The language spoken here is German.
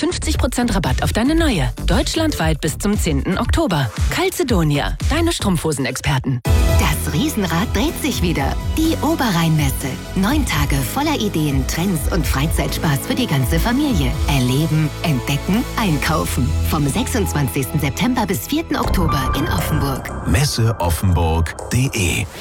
50% Rabatt auf deine neue. Deutschlandweit bis zum 10. Oktober. Calzedonia, deine Strumpfhosen-Experten. Das Riesenrad dreht sich wieder. Die Oberrheinmesse. 9 Tage voller Ideen, Trends und Freizeitspaß für die ganze Familie. Erleben, entdecken, einkaufen. Vom 26. September bis 4. Oktober in Offenburg. Messeoffenburg.de